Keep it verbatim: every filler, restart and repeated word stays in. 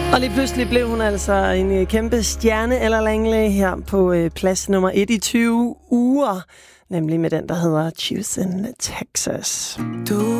Og lige pludselig blev hun altså en kæmpe stjerne, Ella Langley, her på øh, plads nummer et i tyve uger. Nemlig med den, der hedder Choose in Texas. Du